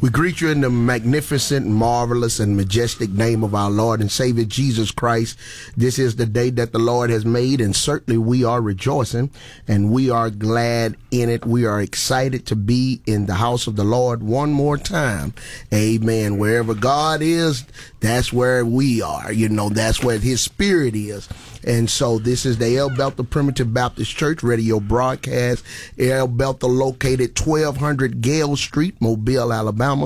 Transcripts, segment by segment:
We greet you in the magnificent, marvelous, and majestic name of our Lord and Savior Jesus Christ. This is the day that the Lord has made, and certainly we are rejoicing, and we are glad in it. We are excited to be in the house of the Lord one more time. Amen. Wherever God is, that's where we are. You know, that's where His Spirit is. And so this is the El Belta Primitive Baptist Church radio broadcast. El Belta located 1200 Gale Street, Mobile, Alabama,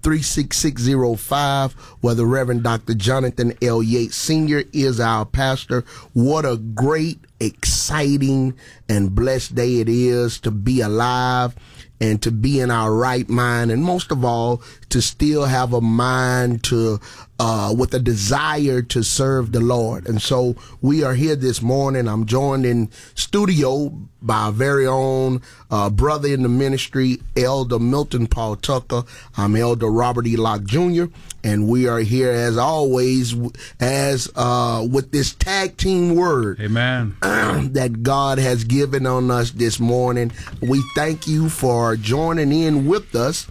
36605, where the Reverend Dr. Jonathan L. Yates Sr. is our pastor. What a great, exciting, and blessed day it is to be alive and to be in our right mind, and most of all, to still have a mind to with a desire to serve the Lord. And so we are here this morning. I'm joined in studio by our very own brother in the ministry, Elder Milton Paul Tucker. I'm Elder Robert E. Locke Jr., and we are here as always as with this tag team word, amen, that God has given on us this morning. We thank you for joining in with us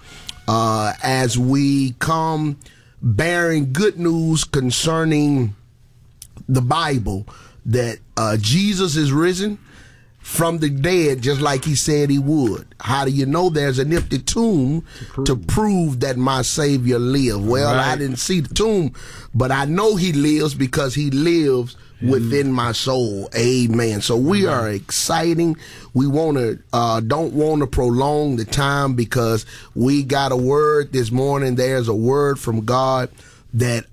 as we come bearing good news concerning the Bible, that Jesus is risen from the dead, just like He said He would. How do you know? There's an empty tomb to prove that my Savior lived. Well, right. I didn't see the tomb, but I know He lives because He lives within my soul. Amen. So we are exciting. We don't want to prolong the time because we got a word this morning. There's a word from God that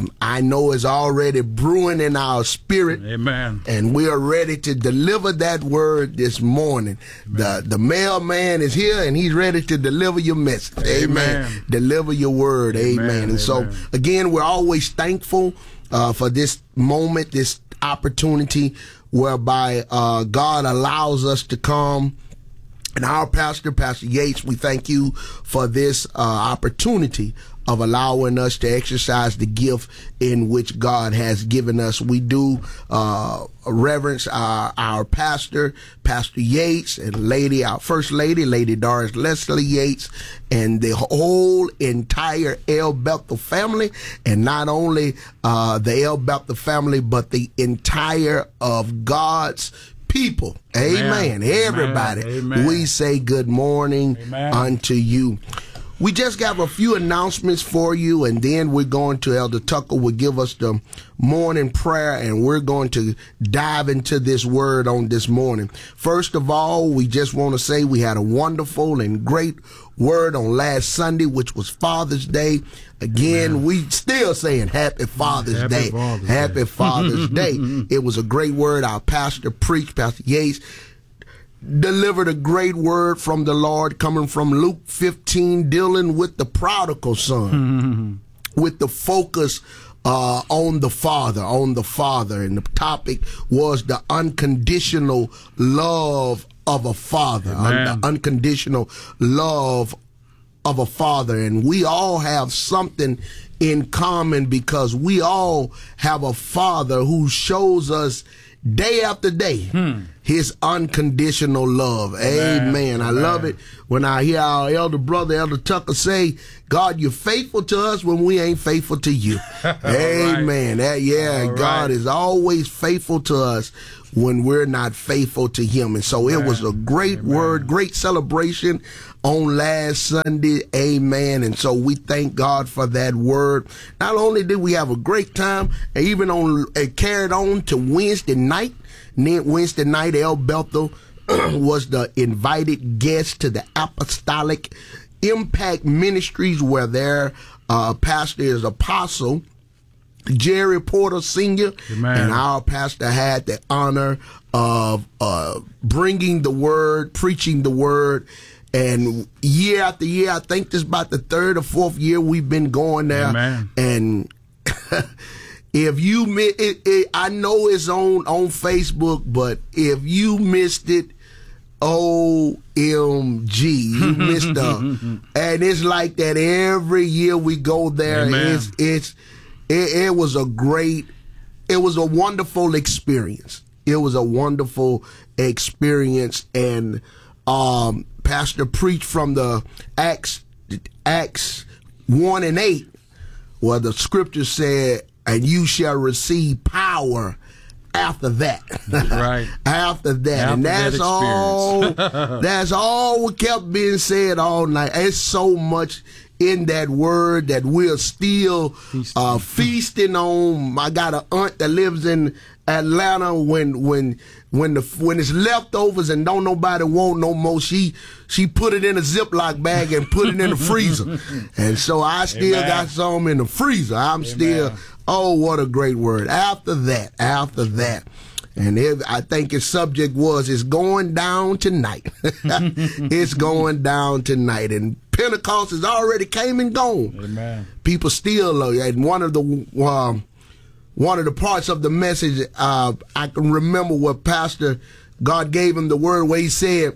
I know is already brewing in our spirit. Amen. And we are ready to deliver that word this morning. The mailman is here and he's ready to deliver your message. Amen. Deliver your word. Amen. And so again, we're always thankful for this moment, this opportunity whereby God allows us to come. And our pastor, Pastor Yates, we thank you for this opportunity of allowing us to exercise the gift in which God has given us. We do reverence our pastor, Pastor Yates, and our First Lady, Lady Doris Leslie Yates, and the whole entire El Belta family, and not only the El Belta family, but the entire of God's people. Amen. Everybody. Amen. We say good morning unto you. We just got a few announcements for you, and then we're going to Elder Tucker will give us the morning prayer, and we're going to dive into this word on this morning. First of all, we just want to say we had a wonderful and great word on last Sunday, which was Father's Day. Again, we still saying Happy Father's Day. Happy Father's Day. It was a great word. Our pastor preached, Pastor Yates, delivered a great word from the Lord coming from Luke 15, dealing with the prodigal son, with the focus on the Father. And the topic was the unconditional love of a father, the unconditional love of a father. And we all have something in common because we all have a father who shows us day after day His unconditional love. Amen. I love it when I hear our elder brother, Elder Tucker, say, God, you're faithful to us when we ain't faithful to you. Amen. God is always faithful to us when we're not faithful to Him. And so it was a great word, great celebration on last Sunday. Amen. And so we thank God for that word. Not only did we have a great time, even it carried on to Wednesday night. Wednesday night, El Belta was the invited guest to the Apostolic Impact Ministries, where their pastor is Apostle Jerry Porter Sr. And our pastor had the honor of bringing the word, preaching the word. And year after year, I think this is about the third or fourth year we've been going there. And if you miss it, I know it's on Facebook, but if you missed it, OMG, you missed and it's like that every year we go there. It was a wonderful experience. It was a wonderful experience, and Pastor preached from the Acts Acts 1:8, where the scripture said, and you shall receive power after that. Right. After that. And that's all that's all what kept being said all night. It's so much in that word that we're still feasting on. I got an aunt that lives in Atlanta. When it's leftovers and don't nobody want no more, she put it in a Ziploc bag and put it in the freezer. And so I still got some in the freezer. I'm still, oh, what a great word. After that. And I think his subject was, it's going down tonight. It's going down tonight. And Pentecost has already came and gone. Amen. People still, and one of the parts of the message, I can remember what Pastor, God gave him the word where he said,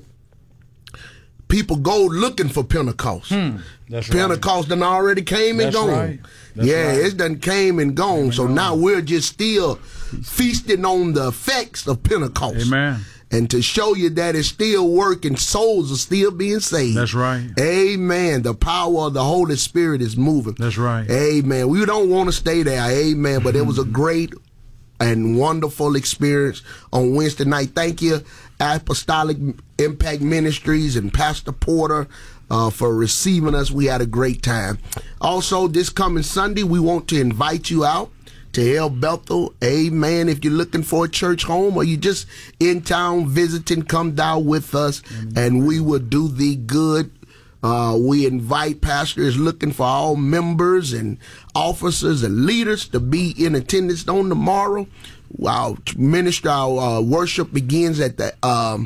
people go looking for Pentecost. That's Pentecost done already came and gone. Right. It done came and gone. So now we're just still feasting on the effects of Pentecost. Amen. And to show you that it's still working, souls are still being saved. That's right. Amen. The power of the Holy Spirit is moving. That's right. Amen. We don't want to stay there. Amen. But it was a great and wonderful experience on Wednesday night. Thank you, Apostolic Impact Ministries and Pastor Porter, for receiving us. We had a great time. Also, this coming Sunday, we want to invite you out to El Bethel. Amen. If you're looking for a church home or you just in town visiting, come down with us. Amen. And we will do thee good. We invite pastors looking for all members and officers and leaders to be in attendance on tomorrow. Our ministry, our worship begins at the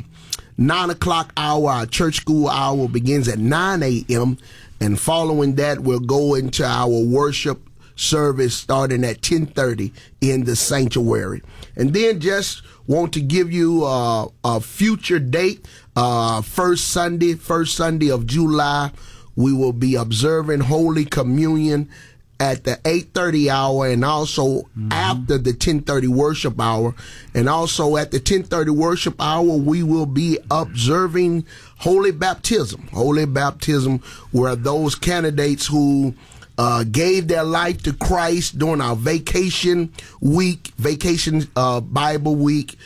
9 o'clock hour. Our church school hour begins at 9 a.m. And following that, we'll go into our worship service starting at 10:30 in the sanctuary. And then just want to give you a future date. First Sunday of July, we will be observing Holy Communion at the 8:30 hour, and also after the 10:30 worship hour. And also at the 10:30 worship hour, we will be observing Holy Baptism. Holy Baptism, where those candidates who gave their life to Christ during our vacation Bible week,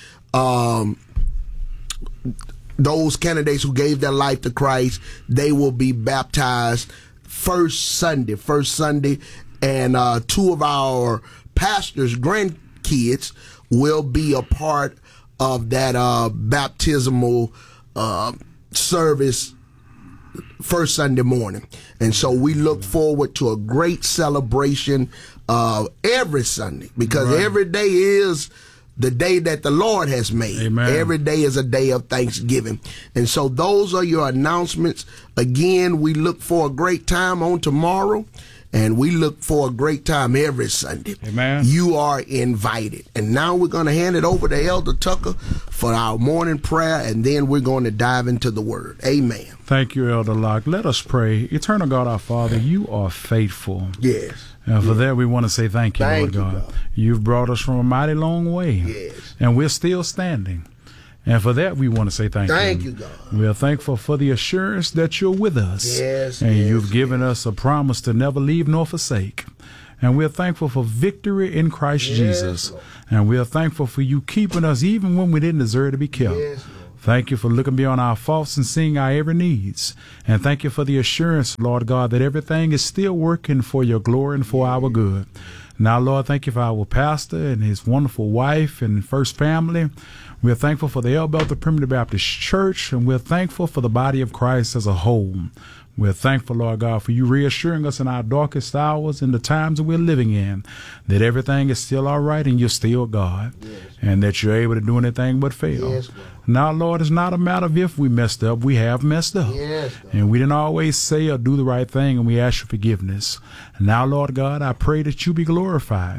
those candidates who gave their life to Christ, they will be baptized first Sunday, and two of our pastors' grandkids will be a part of that baptismal service first Sunday morning. And so we look forward to a great celebration every Sunday, because every day is the day that the Lord has made. Amen. Every day is a day of thanksgiving. And so those are your announcements. Again, we look for a great time on tomorrow, and we look for a great time every Sunday. Amen. You are invited. And now we're going to hand it over to Elder Tucker for our morning prayer, and then we're going to dive into the Word. Amen. Thank you, Elder Locke. Let us pray. Eternal God, our Father, you are faithful. Yes. And for that, we want to say thank you, Lord God. You've brought us from a mighty long way. Yes. And we're still standing. And for that, we want to say thank you. Thank you, God. We are thankful for the assurance that you're with us. Yes. And you've given us a promise to never leave nor forsake. And we're thankful for victory in Christ Jesus. Lord. And we're thankful for you keeping us even when we didn't deserve to be kept. Yes, Thank you for looking beyond our faults and seeing our every needs. And thank you for the assurance, Lord God, that everything is still working for your glory and for our good. Now, Lord, thank you for our pastor and his wonderful wife and first family. We're thankful for the El Bethel Primitive Baptist Church, and we're thankful for the body of Christ as a whole. We're thankful, Lord God, for you reassuring us in our darkest hours and the times that we're living in, that everything is still all right and you're still God, and that you're able to do anything but fail. Yes, now, Lord, it's not a matter of if we messed up. We have messed up. Yes, and we didn't always say or do the right thing, and we ask your forgiveness. And now, Lord God, I pray that you be glorified.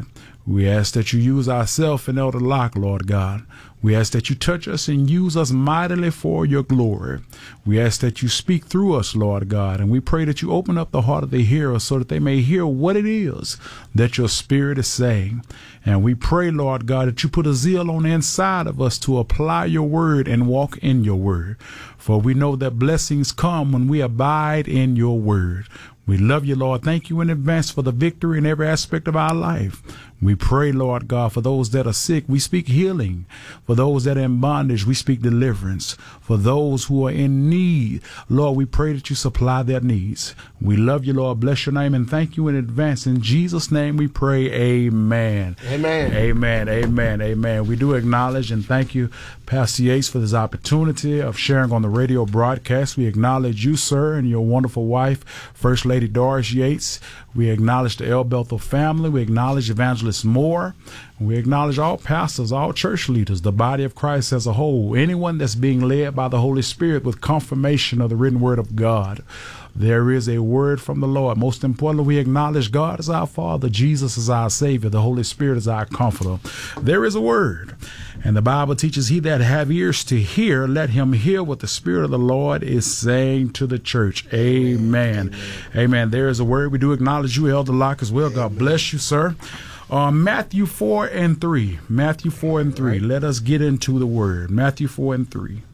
We ask that you use ourselves and Elder Locke, Lord God. We ask that you touch us and use us mightily for your glory. We ask that you speak through us, Lord God, and we pray that you open up the heart of the hearer so that they may hear what it is that your Spirit is saying. And we pray, Lord God, that you put a zeal on the inside of us to apply your word and walk in your word. For we know that blessings come when we abide in your word. We love you, Lord. Thank you in advance for the victory in every aspect of our life. We pray, Lord God, for those that are sick, we speak healing. For those that are in bondage, we speak deliverance. For those who are in need, Lord, we pray that you supply their needs. We love you, Lord. Bless your name and thank you in advance. In Jesus' name we pray, amen. Amen. Amen, amen, amen. We do acknowledge and thank you, Pastor Yates, for this opportunity of sharing on the radio broadcast. We acknowledge you, sir, and your wonderful wife, First Lady Doris Yates. We acknowledge the El Bethel family. We acknowledge Evangelist Moore. We acknowledge all pastors, all church leaders, the body of Christ as a whole, anyone that's being led by the Holy Spirit with confirmation of the written word of God. There is a word from the Lord. Most importantly, we acknowledge God is our Father, Jesus is our Savior, the Holy Spirit is our Comforter. There is a word, and the Bible teaches, he that have ears to hear, let him hear what the Spirit of the Lord is saying to the church. Amen. Amen. There is a word. We do acknowledge you, Elder Locke, as well. God bless you, sir. Matthew 4:3. Matthew 4:3. Let us get into the word. Matthew 4:3.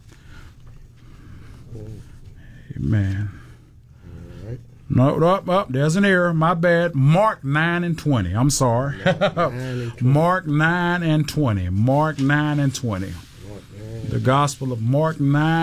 Amen. No, there's an error. My bad. Mark 9:20. I'm sorry. Mark 9:20. Mark 9:20. The Gospel of Mark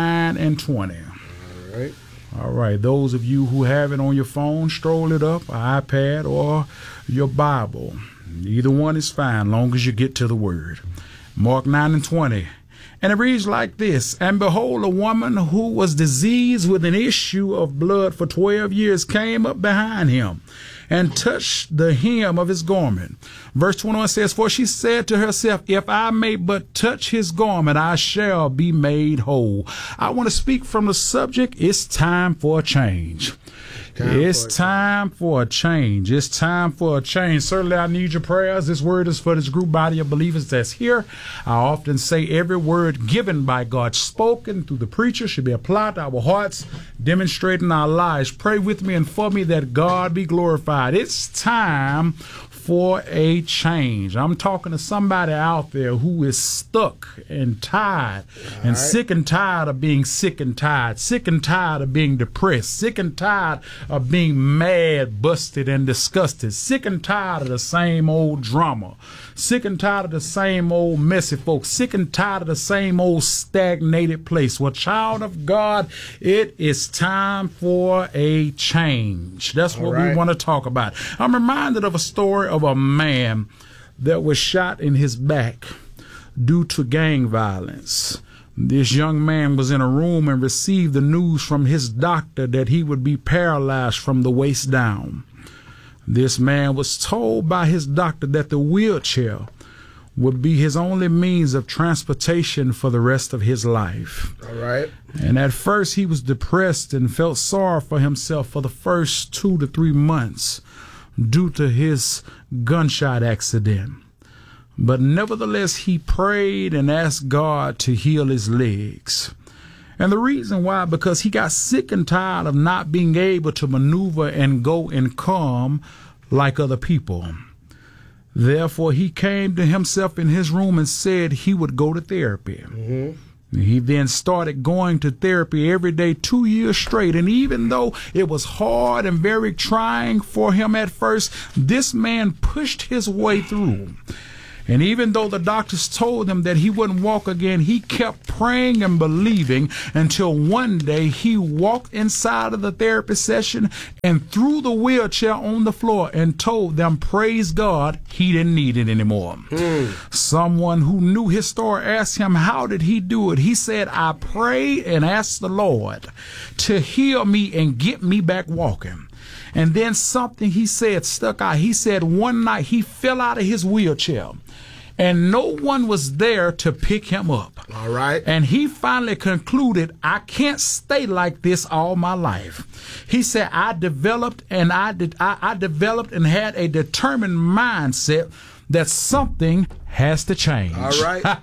9:20. All right. All right. Those of you who have it on your phone, stroll it up, an iPad, or your Bible. Either one is fine, long as you get to the word. Mark 9:20. And it reads like this: And behold, a woman who was diseased with an issue of blood for 12 years came up behind him and touched the hem of his garment. Verse 21 says, For she said to herself, If I may but touch his garment, I shall be made whole. I want to speak from the subject, it's time for a change. It's time for a change. It's time for a change. Certainly, I need your prayers. This word is for this group body of believers that's here. I often say every word given by God, spoken through the preacher, should be applied to our hearts, demonstrating our lives. Pray with me and for me that God be glorified. It's time for a change. I'm talking to somebody out there who is stuck and tired and sick and tired of being sick and tired of being depressed, sick and tired of being mad, busted, and disgusted, sick and tired of the same old drama, sick and tired of the same old messy folks, sick and tired of the same old stagnated place. Well, child of God, it is time for a change. That's what we want to talk about. I'm reminded of a story of a man that was shot in his back due to gang violence. This young man was in a room and received the news from his doctor that he would be paralyzed from the waist down. This man was told by his doctor that the wheelchair would be his only means of transportation for the rest of his life. All right. And at first he was depressed and felt sorry for himself for the first 2 to 3 months due to his gunshot accident. But nevertheless, he prayed and asked God to heal his legs. And the reason why, because he got sick and tired of not being able to maneuver and go and come like other people. Therefore, he came to himself in his room and said he would go to therapy. Mm-hmm. He then started going to therapy every day, 2 years straight. And even though it was hard and very trying for him at first, this man pushed his way through. And even though the doctors told him that he wouldn't walk again, he kept praying and believing until one day he walked inside of the therapy session and threw the wheelchair on the floor and told them, praise God, he didn't need it anymore. Someone who knew his story asked him, how did he do it? He said, I prayed and asked the Lord to heal me and get me back walking. And then something he said stuck out. He said one night he fell out of his wheelchair and no one was there to pick him up. All right. And he finally concluded, I can't stay like this all my life. He said, I developed and had a determined mindset that something has to change. All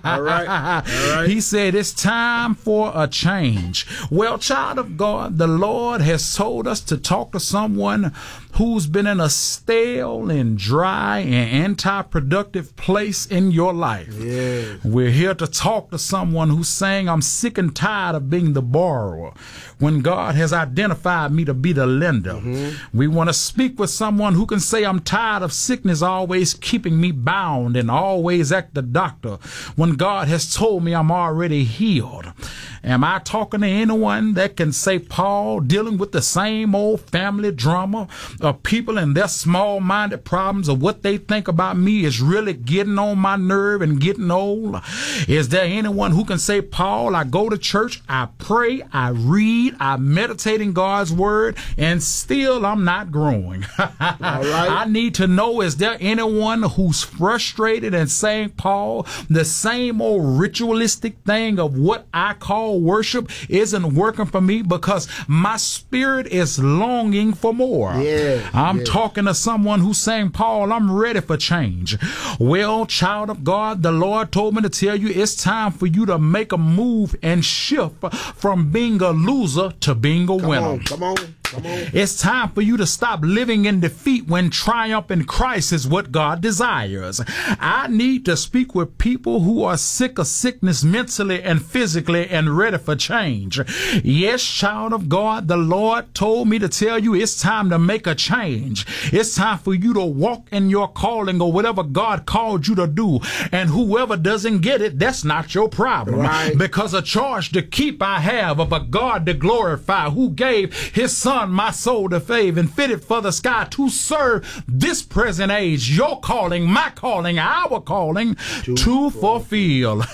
right. He said it's time for a change. Well, child of God, the Lord has told us to talk to someone who's been in a stale and dry and anti-productive place in your life. Yeah. We're here to talk to someone who's saying, I'm sick and tired of being the borrower when God has identified me to be the lender. We want to speak with someone who can say, I'm tired of sickness always keeping me bound and always at the doctor when God has told me I'm already healed. Am I talking to anyone that can say, Paul, dealing with the same old family drama of people and their small-minded problems of what they think about me is really getting on my nerve and getting old? Is there anyone who can say, Paul, I go to church, I pray, I read, I meditate in God's word, and still I'm not growing? All right. I need to know, is there anyone who's frustrated and saying, Paul, the same old ritualistic thing of what I call worship isn't working for me because my spirit is longing for more? I'm talking to someone who's saying, Paul, I'm ready for change. Well, child of God, the Lord told me to tell you it's time for you to make a move and shift from being a loser to being a winner. Come on. It's time for you to stop living in defeat when triumph in Christ is what God desires. I need to speak with people who are sick of sickness mentally and physically and ready for change. Yes, child of God, the Lord told me to tell you it's time to make a change. It's time for you to walk in your calling or whatever God called you to do. And whoever doesn't get it, that's not your problem. Right. Because a charge to keep I have of a God to glorify who gave his son my soul to fave and fitted for the sky to serve this present age. Your calling, my calling, our calling to fulfill.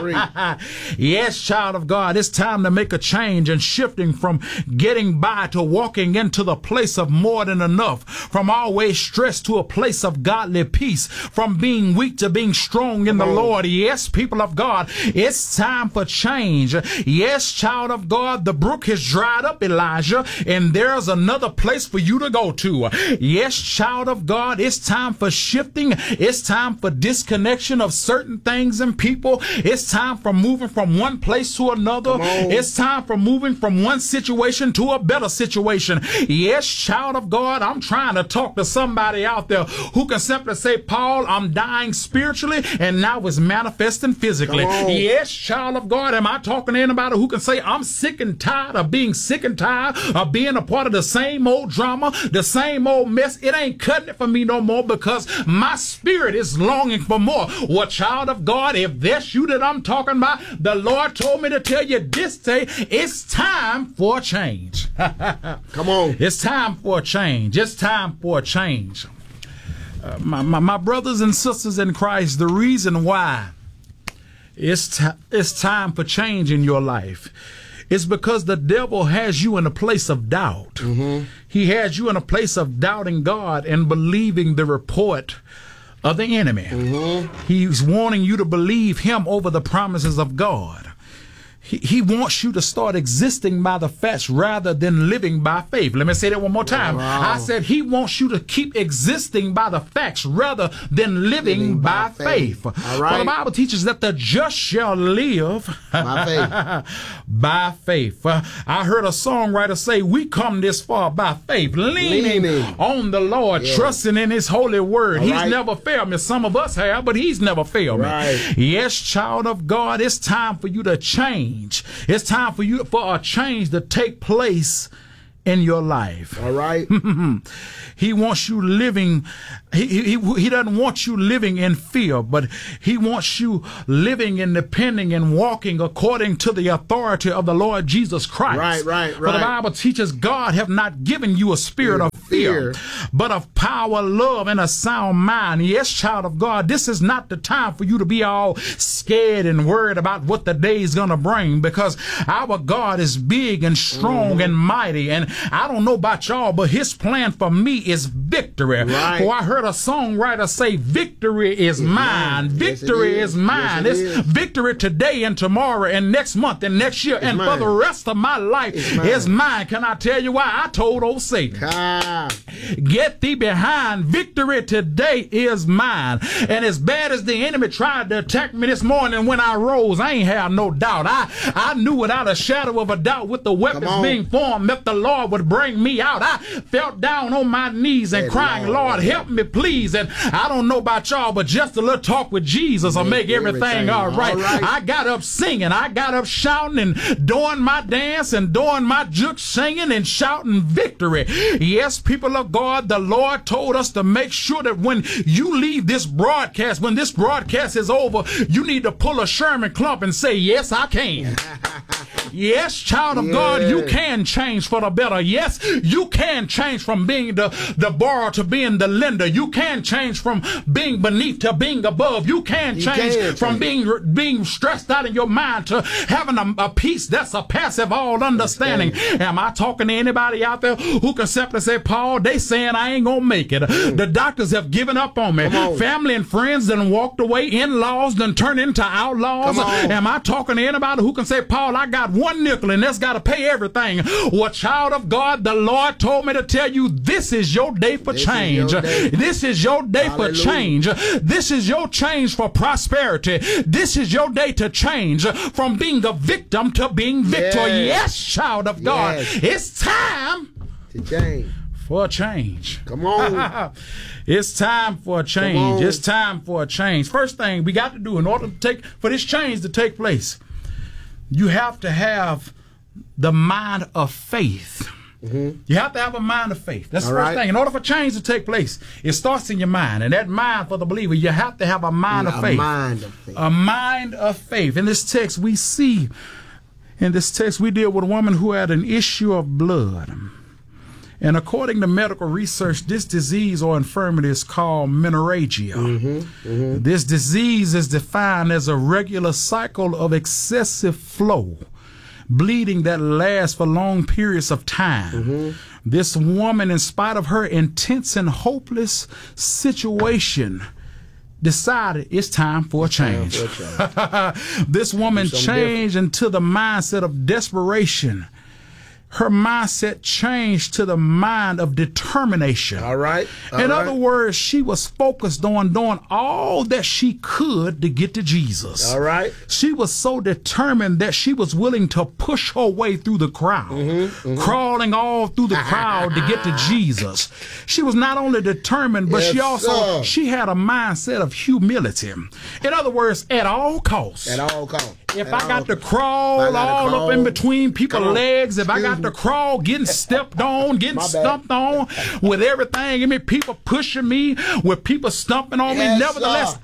Yes, child of God, it's time to make a change and shifting from getting by to walking into the place of more than enough, from always stressed to a place of godly peace, from being weak to being strong in the Lord. Yes, people of God, it's time for change. Yes, child of God, the brook has dried up, Elijah, and there's another place for you to go to. Yes, child of God, it's time for shifting. It's time for disconnection of certain things and people. It's time for moving from one place to another. It's time for moving from one situation to a better situation. Yes, child of God, I'm trying to talk to somebody out there who can simply say, Paul, I'm dying spiritually and now it's manifesting physically. Yes, child of God, am I talking to anybody who can say, I'm sick and tired of being sick and tired of being a part of the same old drama, the same old mess? It ain't cutting it for me no more because my spirit is longing for more. Well, child of God, if that's you that I'm talking about, the Lord told me to tell you this day, it's time for a change. Come on. It's time for a change. It's time for a change. My brothers and sisters in Christ, the reason why it's time for change in your life is because the devil has you in a place of doubt. He has you in a place of doubting God and believing the report of the enemy. He's wanting you to believe him over the promises of God. He wants you to start existing by the facts rather than living by faith. Let me say that one more time. I said he wants you to keep existing by the facts rather than living by faith. All right. Well, the Bible teaches that the just shall live by faith. By faith. I heard a songwriter say, we come this far by faith, leaning on the Lord, trusting in his holy word. He's never failed me. Some of us have, but he's never failed me. Yes, child of God, it's time for you to change. It's time for a change to take place in your life. All right. He wants you living. He doesn't want you living in fear, but he wants you living and depending and walking according to the authority of the Lord Jesus Christ. Right. For the Bible teaches God have not given you a spirit of fear, but of power, love, and a sound mind. Yes, child of God, this is not the time for you to be all scared and worried about what the day is going to bring, because our God is big and strong and mighty. And I don't know about y'all, but his plan for me is victory. For I heard a songwriter say, victory is mine. Victory is mine. It's victory today and tomorrow and next month and next year and for the rest of my life is mine. Can I tell you why? I told old Satan. Get thee behind. Victory today is mine. And as bad as the enemy tried to attack me this morning when I rose, I ain't have no doubt. I knew without a shadow of a doubt with the weapons being formed that the Lord would bring me out. I felt down on my knees and crying, Lord, help me, please. And I don't know about y'all, but just a little talk with Jesus will make everything all right. I got up singing. I got up shouting and doing my dance and doing my juke, singing and shouting victory. Yes, people of God, the Lord told us to make sure that when you leave this broadcast, when this broadcast is over, you need to pull a Sherman Clump and say, yes, I can. Yes, child of God, you can change for the better. Yes, you can change from being the borrower to being the lender. You can change from being beneath to being above. You can change from being stressed out in your mind to having a peace that's a passive all understanding. Am I talking to anybody out there who can simply say, Paul, they saying I ain't gonna make it. The doctors have given up on me. Family and friends done walked away. In-laws done turned into outlaws. Am I talking to anybody who can say, Paul, I got one nickel and that's got to pay everything? Well, child of God, the Lord told me to tell you, this is your day for change. This is your day for change. This is your change for prosperity. This is your day to change from being a victim to being victor. Yes, child of God, it's time to change. For a change. Come on. It's time for a change. It's time for a change. First thing we got to do in order for this change to take place, you have to have the mind of faith. You have to have a mind of faith. That's the first thing. In order for change to take place, it starts in your mind. And that mind for the believer, you have to have a mind of faith. A mind of faith. A mind of faith. In this text, we see, in this text, we deal with a woman who had an issue of blood. And according to medical research, this disease or infirmity is called menorrhagia. This disease is defined as a regular cycle of excessive flow, bleeding that lasts for long periods of time. This woman, in spite of her intense and hopeless situation, decided it's time for a change. This woman changed into the mindset of desperation. Her mindset changed to the mind of determination. In other words, she was focused on doing all that she could to get to Jesus. She was so determined that she was willing to push her way through the crowd, crawling all through the crowd to get to Jesus. She was not only determined, but she had a mindset of humility. In other words, at all costs. At all costs. If I got to crawl all up in between people's legs, if I got to crawl, getting stepped on, getting stumped on, with everything in me, people pushing me, with people stumping on me, nevertheless,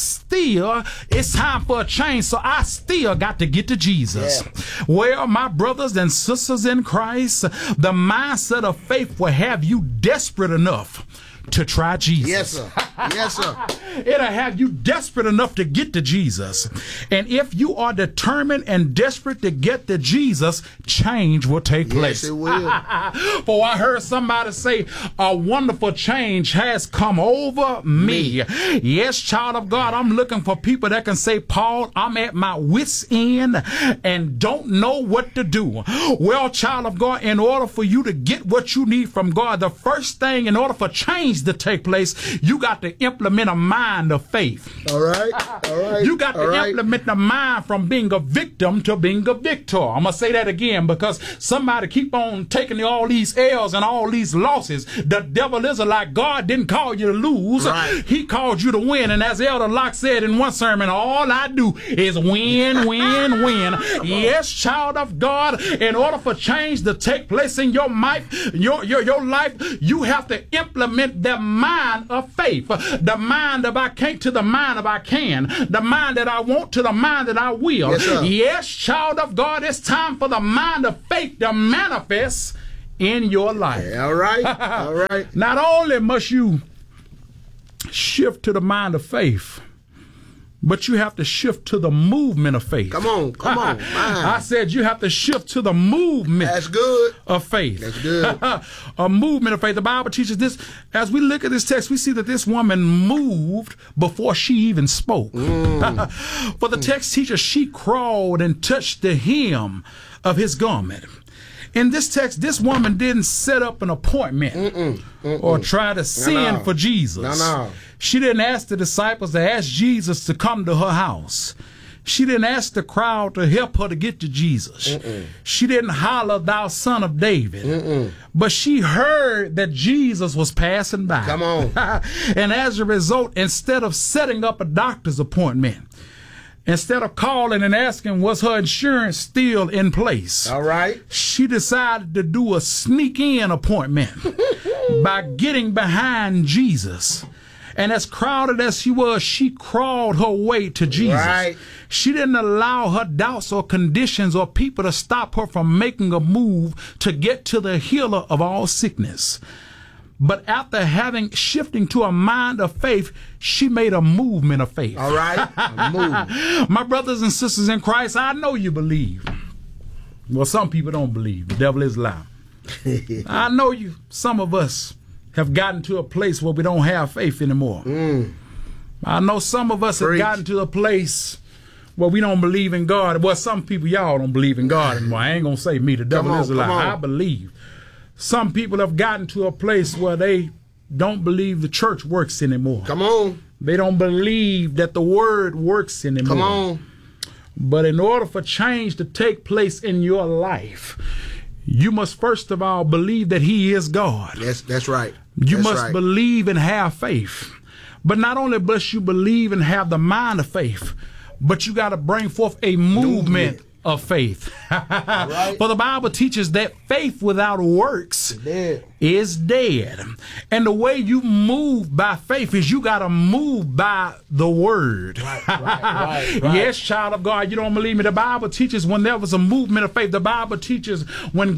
it's time for a change, so I still got to get to Jesus. Well, my brothers and sisters in Christ, the mindset of faith will have you desperate enough to try Jesus. Yes, sir. Yes, sir. It'll have you desperate enough to get to Jesus. And if you are determined and desperate to get to Jesus, change will take place. Yes, it will. For I heard somebody say, a wonderful change has come over me. Yes, child of God, I'm looking for people that can say, Paul, I'm at my wit's end and don't know what to do. Well, child of God, in order for you to get what you need from God, the first thing, in order for change to take place, you got to implement a mind of faith. All right. You got to implement the mind from being a victim to being a victor. I'm going to say that again because somebody keep on taking all these L's and all these losses. The devil is like, God didn't call you to lose. He called you to win. And as Elder Locke said in one sermon, all I do is win, win, win. Yes, child of God, in order for change to take place in your life, you have to implement the mind of faith. The mind of I can't to the mind of I can. The mind that I want to the mind that I will. Yes, child of God, it's time for the mind of faith to manifest in your life. All right. Not only must you shift to the mind of faith, but you have to shift to the movement of faith. Come on. I said you have to shift to the movement of faith. That's good. A movement of faith. The Bible teaches this. As we look at this text, we see that this woman moved before she even spoke. For the text teaches she crawled and touched the hem of his garment. In this text, this woman didn't set up an appointment or try to sin for Jesus. She didn't ask the disciples to ask Jesus to come to her house. She didn't ask the crowd to help her to get to Jesus. She didn't holler, "Thou son of David." But she heard that Jesus was passing by. Come on. And as a result, instead of setting up a doctor's appointment, instead of calling and asking, was her insurance still in place? All right. She decided to do a sneak-in appointment by getting behind Jesus. And as crowded as she was, she crawled her way to Jesus. Right. She didn't allow her doubts or conditions or people to stop her from making a move to get to the healer of all sickness. But after shifting to a mind of faith, she made a movement of faith. All right. A move. My brothers and sisters in Christ, I know you believe. Well, some people don't believe. The devil is lying. I know you. Some of us have gotten to a place where we don't have faith anymore. I know some of us have gotten to a place where we don't believe in God. Well, some people, y'all don't believe in God anymore. I ain't going to say me. The devil is a lie. I believe. Some people have gotten to a place where they don't believe the church works anymore. Come on. They don't believe that the word works anymore. Come on. But in order for change to take place in your life, you must first of all believe that he is God. That's right. You must believe and have faith. But not only must you believe and have the mind of faith, but you got to bring forth a movement of faith. Right. For the Bible teaches that faith without works is dead. And the way you move by faith is you got to move by the word. Right. Yes, child of God, you don't believe me. The Bible teaches when there was a movement of faith. The Bible teaches when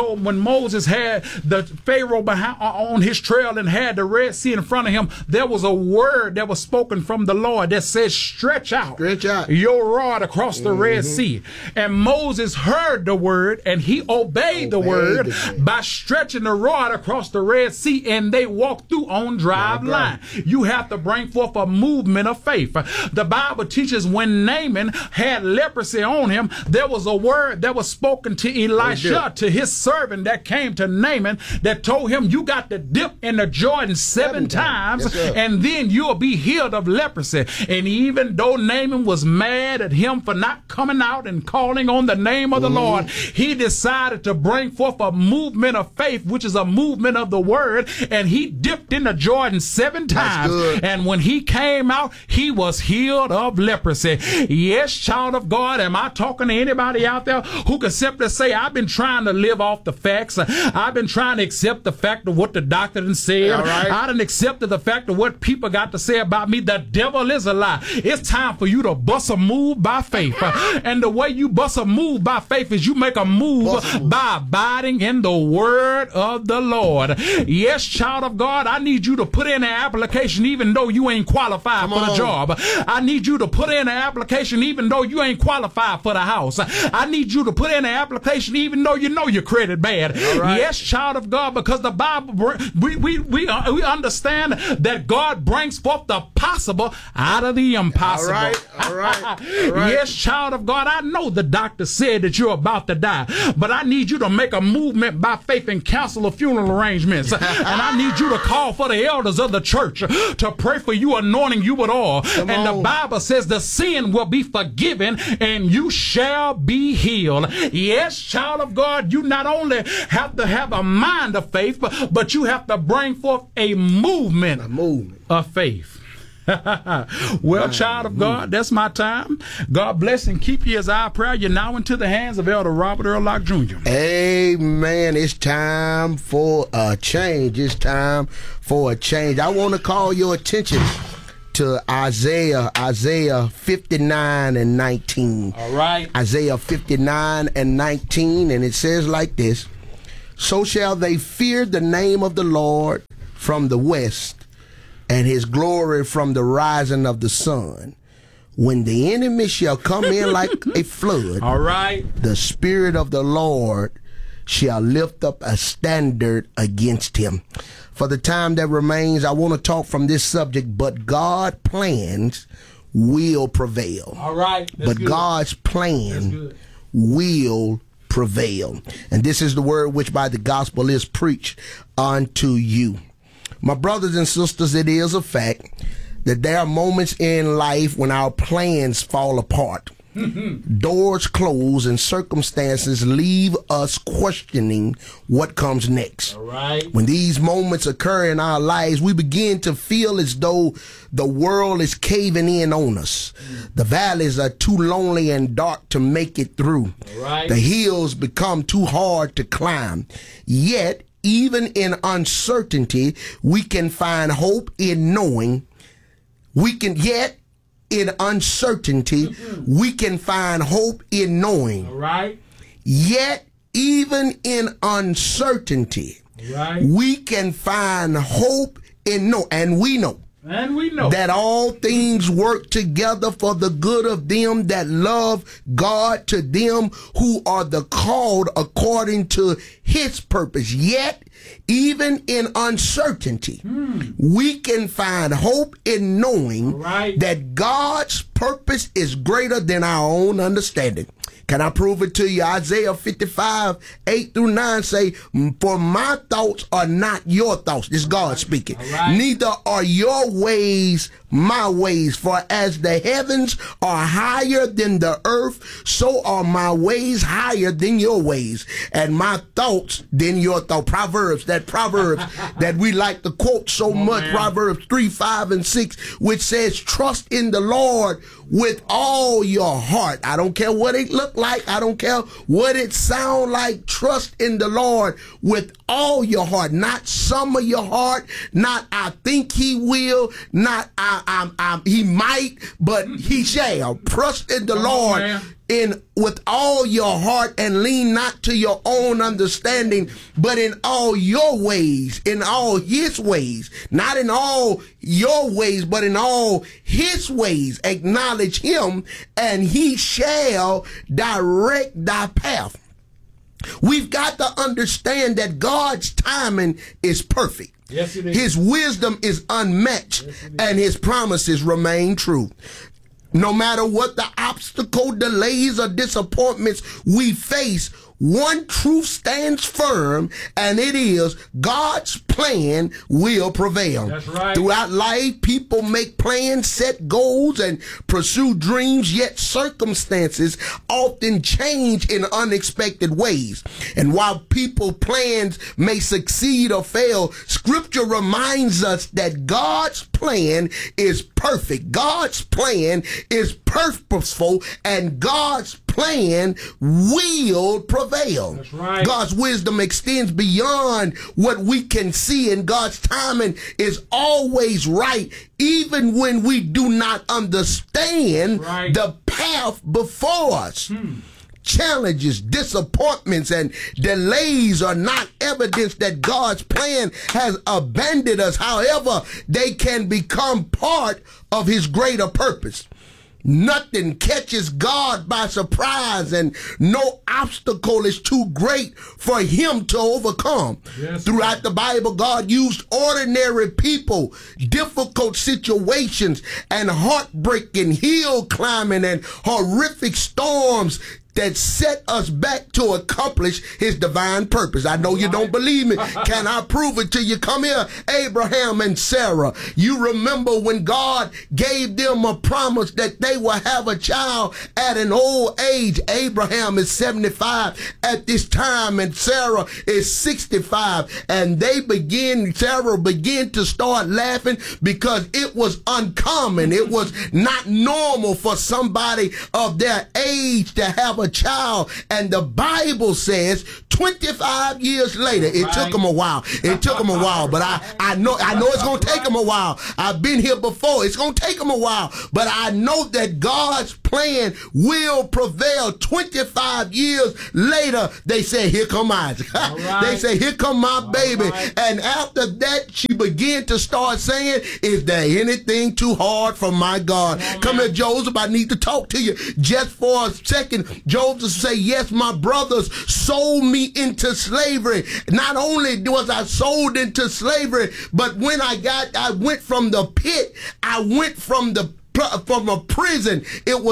Moses had the Pharaoh on his trail and had the Red Sea in front of him, there was a word that was spoken from the Lord that says, stretch out your rod across the Red Sea. And Moses heard the word and he obeyed the word by stretching the rod across the Red Sea, and they walked through on dry land. You have to bring forth a movement of faith. The Bible teaches when Naaman had leprosy on him, there was a word that was spoken to Elisha, to his servant that came to Naaman, that told him, you got to dip in the Jordan seven times and then you'll be healed of leprosy. And even though Naaman was mad at him for not coming out and calling on the name of the Lord, he decided to bring forth a movement of faith, which is a movement of the word, and he dipped in the Jordan 7 times. And when he came out, he was healed of leprosy. Yes, child of God, am I talking to anybody out there who can simply say, I've been trying to live off the facts. I've been trying to accept the fact of what the doctor done said. I done accepted the fact of what people got to say about me. The devil is a lie. It's time for you to bust a move by faith. And the way you bust a move by faith is you make a move by abiding in the word of the Lord. Yes, child of God, I need you to put in an application even though you ain't qualified for the job. I need you to put in an application even though you ain't qualified for the house. I need you to put in an application even though you know your credit bad. Yes, child of God, because the Bible, we understand that God brings forth the possible out of the impossible. All right. Yes, child of God, I know the doctor said that you're about to die, but I need you to make a movement by faith and cancel the funeral arrangements. And I need you to call for the elders of the church to pray for you, anointing you with oil. And the Bible says the sin will be forgiven and you shall be healed. Yes, child of God, you not only have to have a mind of faith, but you have to bring forth a movement of faith. Well, child of God, that's my time. God bless and keep you as our prayer. You're now into the hands of Elder Robert Earl Locke Jr. Amen. It's time for a change. It's time for a change. I want to call your attention to Isaiah 59 and 19. All right. Isaiah 59 and 19, and it says like this: So shall they fear the name of the Lord from the west, and his glory from the rising of the sun. When the enemy shall come in like a flood, all right, the Spirit of the Lord shall lift up a standard against him. For the time that remains, I want to talk from this subject, but God's plans will prevail. All right. But God's plan will prevail. And this is the word which by the gospel is preached unto you. My brothers and sisters, it is a fact that there are moments in life when our plans fall apart. Doors close and circumstances leave us questioning what comes next. All right. When these moments occur in our lives, we begin to feel as though the world is caving in on us. The valleys are too lonely and dark to make it through. All right. The hills become too hard to climb. Yet, even in uncertainty, we can find hope in knowing in uncertainty, we can find hope in knowing. All right. Yet, even in uncertainty, Right. we can find hope in knowing. And we know that all things work together for the good of them that love God, to them who are the called according to his purpose. Yet, even in uncertainty, we can find hope in knowing that God's purpose is greater than our own understanding. Can I prove it to you? Isaiah 55, 8 through 9 say, for my thoughts are not your thoughts. This is God speaking. Neither are your ways my ways. For as the heavens are higher than the earth, so are my ways higher than your ways, and my thoughts than your thoughts. Proverbs that we like to quote so much. Proverbs 3, 5, and 6, which says, trust in the Lord with all your heart. I don't care what it look like. I don't care what it sound like. Trust in the Lord with all your heart, not some of your heart, not I think he will, not he might, but he shall. Trust in the Lord with all your heart, and lean not to your own understanding, but in all your ways, in all his ways, not in all your ways, but in all his ways, acknowledge him, and he shall direct thy path. We've got to understand that God's timing is perfect. Yes, it is. His wisdom is unmatched, and his promises remain true. No matter what the obstacle, delays, or disappointments we face, one truth stands firm, and it is God's plan will prevail. That's right. Throughout life, people make plans, set goals, and pursue dreams, yet circumstances often change in unexpected ways. And while people's plans may succeed or fail, Scripture reminds us that God's plan is perfect. God's plan is purposeful, and God's plan will prevail. That's right. God's wisdom extends beyond what we can see, and God's timing is always right, even when we do not understand the path before us. Challenges, disappointments, and delays are not evidence that God's plan has abandoned us. However, they can become part of his greater purpose. Nothing catches God by surprise, and no obstacle is too great for him to overcome. Yes, throughout the Bible, God used ordinary people, difficult situations, and heartbreaking hill climbing and horrific storms that set us back to accomplish his divine purpose. I know you don't believe me. Can I prove it to you? Come here, Abraham and Sarah. You remember when God gave them a promise that they will have a child at an old age. Abraham is 75 at this time, and Sarah is 65. And Sarah began to start laughing because it was uncommon. It was not normal for somebody of their age to have a child. And the Bible says 25 years later, it took them a while. It took them a while, but I know it's going to take them a while. I've been here before. It's going to take them a while, but I know that God's plan will prevail. 25 years later, they say, here come Isaac. They say, here come my baby. And after that, she began to start saying, is there anything too hard for my God? Come here, Joseph, I need to talk to you just for a second. Joseph say, yes, my brothers sold me into slavery. Not only was I sold into slavery, but when I went from the pit, I went from a prison. It was Potiphar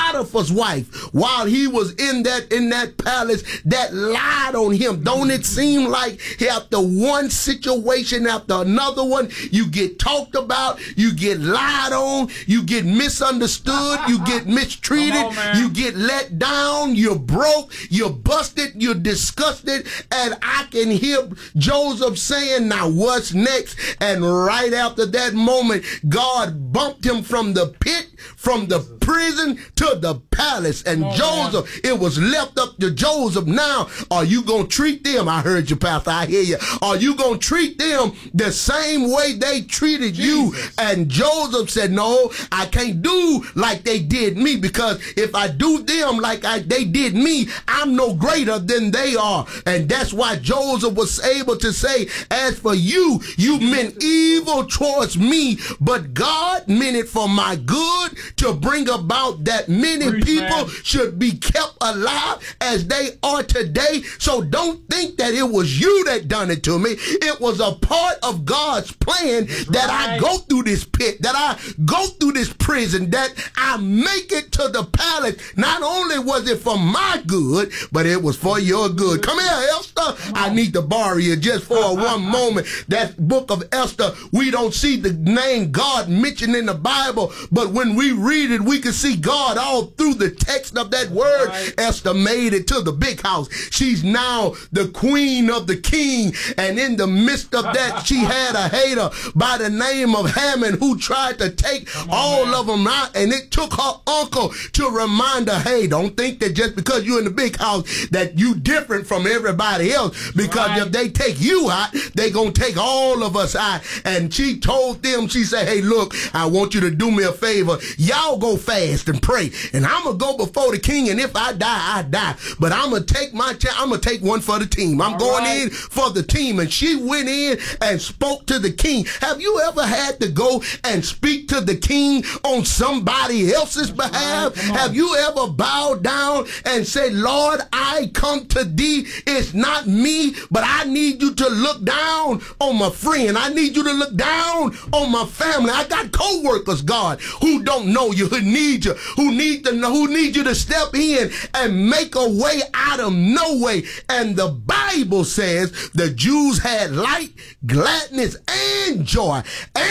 Potiphar's wife, while he was in that palace, that lied on him. Don't it seem like after one situation after another one, you get talked about, you get lied on, you get misunderstood, you get mistreated, you get let down, you're broke, you're busted, you're disgusted, and I can hear Joseph saying, now what's next? And right after that moment, God bumped him from the pit, from the prison to the palace. And Joseph, it was left up to Joseph. Now, are you going to treat them? I heard you, Pastor. I hear you. Are you going to treat them the same way they treated you? And Joseph said, no, I can't do like they did me, because if I do them like they did me, I'm no greater than they are. And that's why Joseph was able to say, as for you, you meant evil towards me, but God meant it for my good, to bring about that many people should be kept alive as they are today. So don't think that it was you that done it to me. It was a part of God's plan that I go through this pit, that I go through this prison, that I make it to the palace. Not only was it for my good, but it was for your good. Come here, Esther. I need to borrow you just for one moment. That book of Esther, we don't see the name God mentioned in the Bible, but when we read it, we can see God all through the text of that word. Esther made it to the big house. She's now the queen of the king, and in the midst of that, she had a hater by the name of Haman who tried to take all of them out, and it took her uncle to remind her, hey, don't think that just because you're in the big house that you different from everybody else, because if they take you out, they gonna take all of us out. And she told them, she said, hey, look, I want you to do me a favor. Y'all go fast and pray, and I'm gonna go before the king, and if I die, I die, but I'm gonna take my chance. I'm gonna take one for the team. I'm going in for the team. And she went in and spoke to the king. Have you ever had to go and speak to the king on somebody else's behalf? Have you ever bowed down and said, Lord, I come to thee. It's not me, but I need you to look down on my friend. I need you to look down on my family. I got co-workers, God, who don't know you, who need you, who need to know, who need you to step in and make a way out of no way. And the Bible says the Jews had light, gladness, and joy,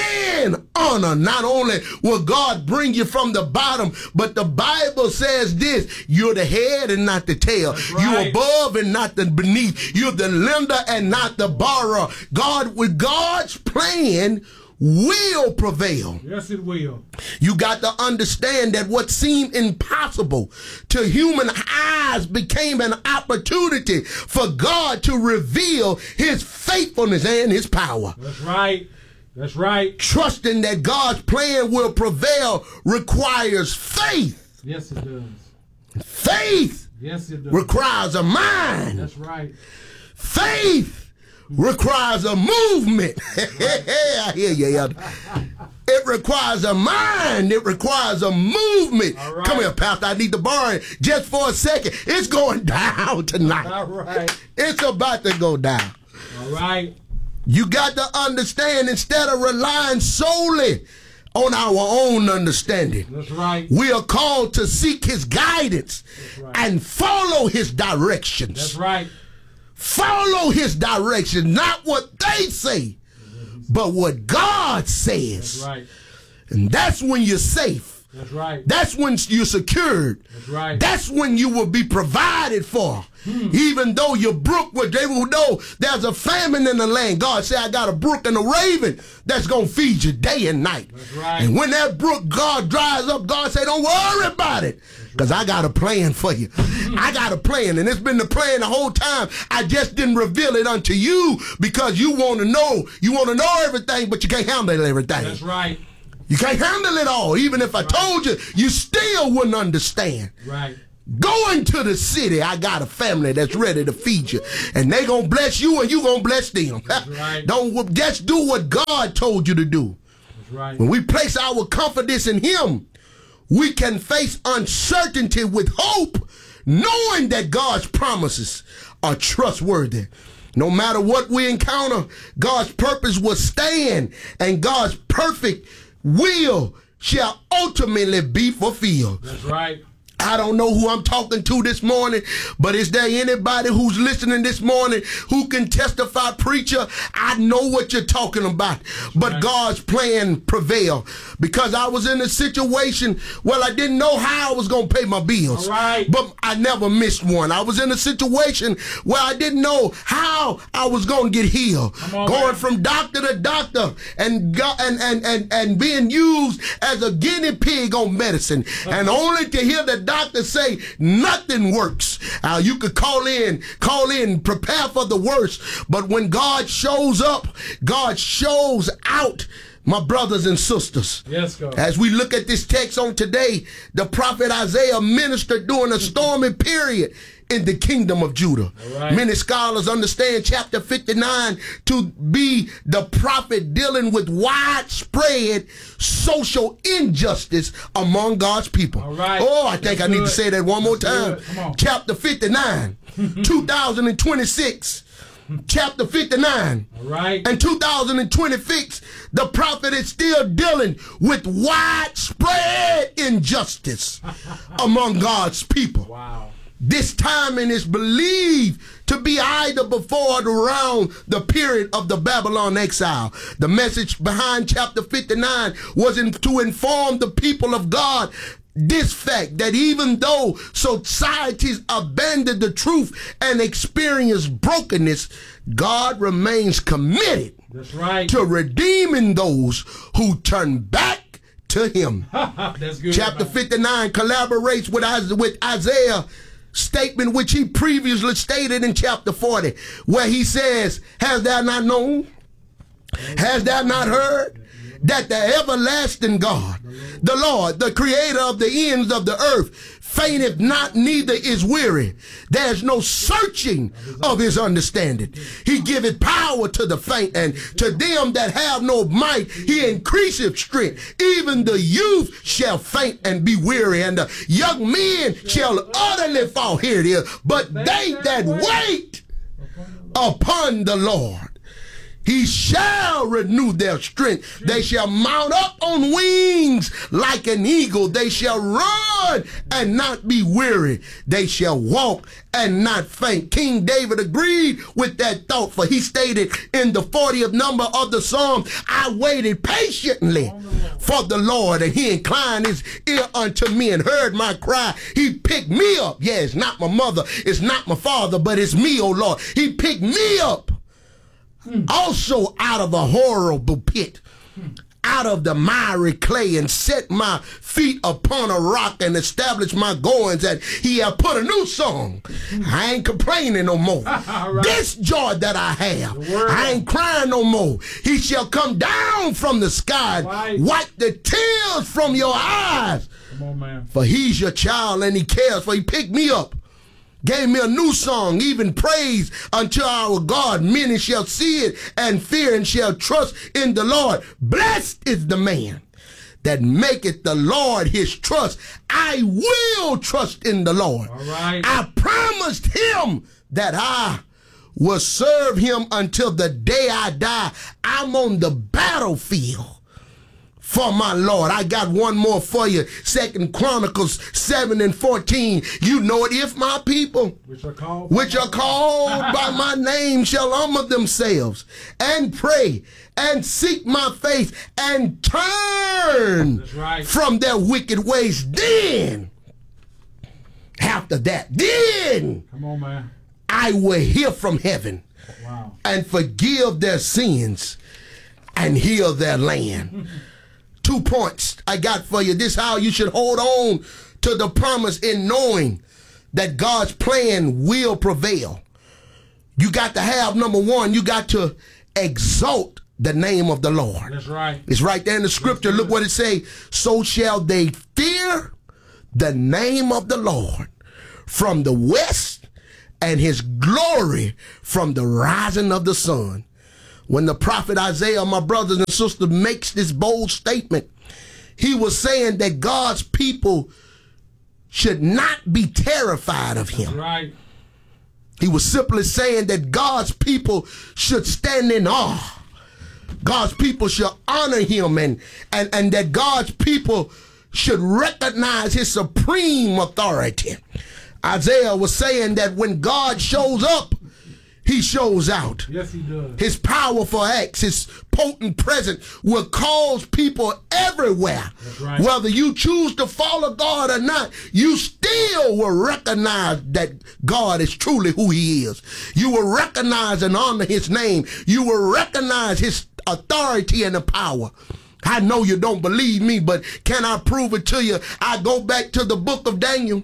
and honor. Not only will God bring you from the bottom, but the Bible says this: you're the head and not the tail. You're above and not the beneath. You're the lender and not the borrower. God, with God's plan, will prevail. Yes, it will. You got to understand that what seemed impossible to human eyes became an opportunity for God to reveal his faithfulness and his power. That's right. That's right. Trusting that God's plan will prevail requires faith. Yes, it does. Faith. Yes, it does. Requires a mind. That's right. Faith requires a movement. I hear you. It requires a mind. It requires a movement. Right. Come here, Pastor. I need to borrow it just for a second. It's going down tonight. All right. It's about to go down. All right. You got to understand, instead of relying solely on our own understanding, that's right, we are called to seek his guidance and follow his directions. That's right. Follow his directions, not what they say, but what God says. That's right. And that's when you're safe. That's right. That's when you're secured. That's right. That's when you will be provided for. Even though your brook, they will know there's a famine in the land. God said, I got a brook and a raven that's going to feed you day and night. That's right. And when that brook, God dries up, God said, don't worry about it, because I got a plan for you. I got a plan, and it's been the plan the whole time. I just didn't reveal it unto you because you want to know. You want to know everything, but you can't handle everything. That's right. You can't handle it all. Even if I told you, you still wouldn't understand. Right. Go into the city. I got a family that's ready to feed you. And they going to bless you and you going to bless them. That's right. Don't just do what God told you to do. That's right. When we place our confidence in him, we can face uncertainty with hope, knowing that God's promises are trustworthy. No matter what we encounter, God's purpose will stand, and God's perfect will shall ultimately be fulfilled. That's right. I don't know who I'm talking to this morning, but is there anybody who's listening this morning who can testify, preacher, I know what you're talking about, but God's plan prevailed? Because I was in a situation where I didn't know how I was going to pay my bills, but I never missed one. I was in a situation where I didn't know how I was going to get healed, going from doctor to doctor and being used as a guinea pig on medicine, and only to hear the doctor say nothing works. You could call in, prepare for the worst. But when God shows up, God shows out, my brothers and sisters. Yes, God. As we look at this text on today, the prophet Isaiah ministered during a stormy period in the kingdom of Judah. Many scholars understand chapter 59 to be the prophet dealing with widespread social injustice among God's people. Oh, I think I need to say that one more time. Chapter 59, 2026. Chapter 59 and 2026, the prophet is still dealing with widespread injustice among God's people. This timing is believed to be either before or around the period of the Babylon exile. The message behind chapter 59 was to inform the people of God this fact, that even though societies abandon the truth and experience brokenness, God remains committed to redeeming those who turn back to him. That's good, chapter 59 collaborates with Isaiah statement which he previously stated in chapter 40, where he says, has thou not known? Has thou not heard? That the everlasting God, the Lord, the creator of the ends of the earth, fainteth not, neither is weary. There's no searching of his understanding. He giveth power to the faint, and to them that have no might, he increaseth strength. Even the youth shall faint and be weary, and the young men shall utterly fall. Here it is. But they that wait upon the Lord, he shall renew their strength. They shall mount up on wings like an eagle. They shall run and not be weary. They shall walk and not faint. King David agreed with that thought, for he stated in the 40th number of the Psalm, I waited patiently for the Lord, and he inclined his ear unto me and heard my cry. He picked me up. Yeah, it's not my mother, it's not my father, but it's me, oh Lord. He picked me up. Also out of a horrible pit, out of the miry clay, and set my feet upon a rock and established my goings, and he have put a new song. I ain't complaining no more. This joy that I have, I ain't crying no more. He shall come down from the sky and wipe the tears from your eyes. Come on, man. For he's your child and he cares, for he picked me up, gave me a new song, even praise unto our God. Many shall see it and fear and shall trust in the Lord. Blessed is the man that maketh the Lord his trust. I will trust in the Lord. I promised him that I will serve him until the day I die. I'm on the battlefield for my Lord. I got one more for you. 2 Chronicles 7:14. You know it. If my people, which are called by my name, shall humble themselves and pray and seek my face and turn from their wicked ways, then after that, then come on, man, I will hear from heaven and forgive their sins and heal their land. 2 points I got for you. This is how you should hold on to the promise in knowing that God's plan will prevail. You got to have, number one, you got to exalt the name of the Lord. That's right. It's right there in the scripture. Look what it says. So shall they fear the name of the Lord from the west, and his glory from the rising of the sun. When the prophet Isaiah, my brothers and sisters, makes this bold statement, he was saying that God's people should not be terrified of him. That's right. He was simply saying that God's people should stand in awe. God's people should honor him, and that God's people should recognize his supreme authority. Isaiah was saying that when God shows up, he shows out. Yes, he does. His powerful acts, his potent presence will cause people everywhere. That's right. Whether you choose to follow God or not, you still will recognize that God is truly who he is. You will recognize and honor his name. You will recognize his authority and the power. I know you don't believe me, but can I prove it to you? I go back to the book of Daniel.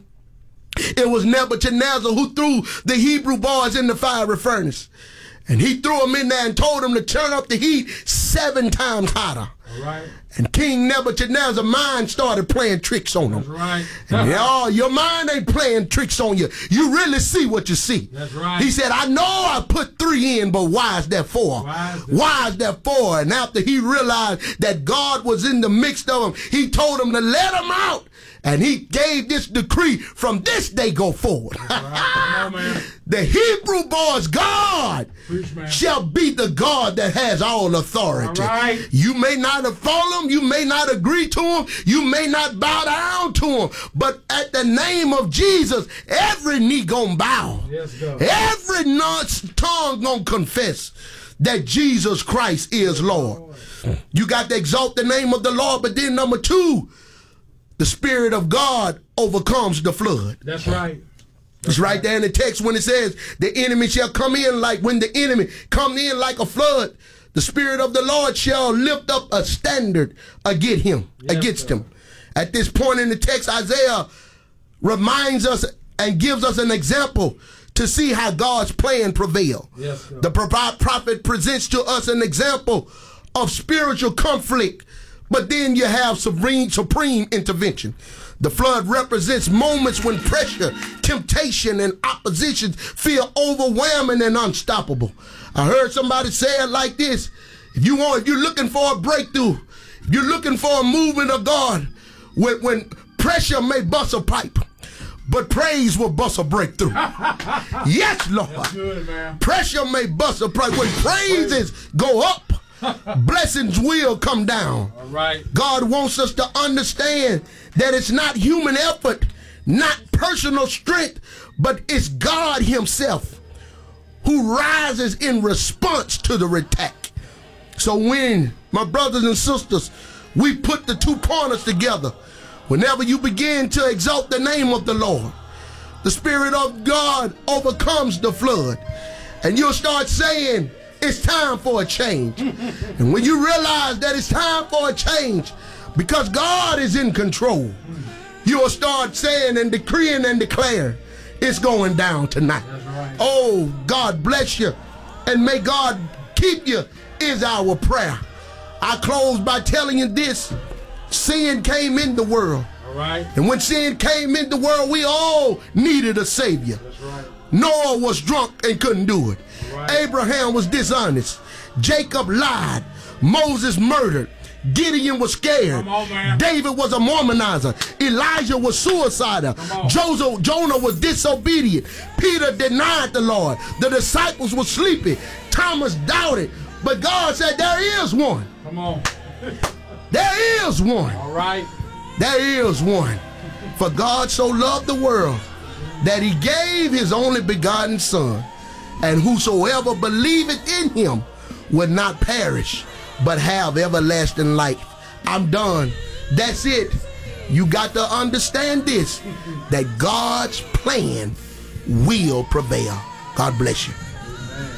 It was Nebuchadnezzar who threw the Hebrew boys in the fiery furnace. And he threw them in there and told them to turn up the heat 7 times hotter. All right. And King Nebuchadnezzar's mind started playing tricks on him. That's right. And your mind ain't playing tricks on you. You really see what you see. That's right. He said, I know I put 3 in, but why is there 4? Why is there 4? And after he realized that God was in the midst of them, he told them to let them out. And he gave this decree, from this day go forward. Right. Come on, man. The Hebrew boys' God shall be the God that has all authority. All right. You may not have follow him, you may not agree to him, you may not bow down to him, but at the name of Jesus, every knee gonna bow. Yes, God. Every tongue gonna confess that Jesus Christ is Lord. You got to exalt the name of the Lord, but then number 2, the Spirit of God overcomes the flood. That's right. It's right there in the text when it says the enemy shall come in like, when the enemy come in like a flood, the Spirit of the Lord shall lift up a standard against him. At this point in the text, Isaiah reminds us and gives us an example to see how God's plan prevail. Yes, the prophet presents to us an example of spiritual conflict, but then you have supreme intervention. The flood represents moments when pressure, temptation, and opposition feel overwhelming and unstoppable. I heard somebody say it like this: if you're looking for a breakthrough, if you're looking for a movement of God, when pressure may bust a pipe, but praise will bust a breakthrough. Yes, Lord. That's good, man. Pressure may bust a pipe. When praises go up, blessings will come down. All right. God wants us to understand that it's not human effort, not personal strength, but it's God himself who rises in response to the attack. So when, my brothers and sisters, we put the 2 pointers together, whenever you begin to exalt the name of the Lord, the Spirit of God overcomes the flood, and you'll start saying, it's time for a change. And when you realize that it's time for a change, because God is in control, you'll start saying and decreeing and declaring, it's going down tonight. Right. Oh, God bless you, and may God keep you, is our prayer. I close by telling you this: sin came in the world. All right. And when sin came in the world, we all needed a Savior. That's right. Noah was drunk and couldn't do it. Right. Abraham was dishonest. Jacob lied. Moses murdered. Gideon was scared. Come on, man. David was a Mormonizer. Elijah was suicidal. Jonah was disobedient. Peter denied the Lord. The disciples were sleepy. Thomas doubted. But God said, there is one. Come on. There is one. All right. There is one. For God so loved the world that he gave his only begotten Son, and whosoever believeth in him will not perish, but have everlasting life. I'm done. That's it. You got to understand this, that God's plan will prevail. God bless you.